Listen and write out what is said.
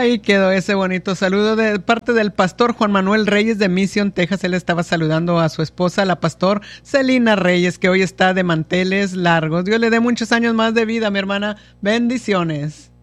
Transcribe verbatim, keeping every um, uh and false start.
Ahí quedó ese bonito saludo de parte del pastor Juan Manuel Reyes de Mission, Texas. Él estaba saludando a su esposa, la pastor Celina Reyes, que hoy está de manteles largos. Dios le dé muchos años más de vida, mi hermana. Bendiciones.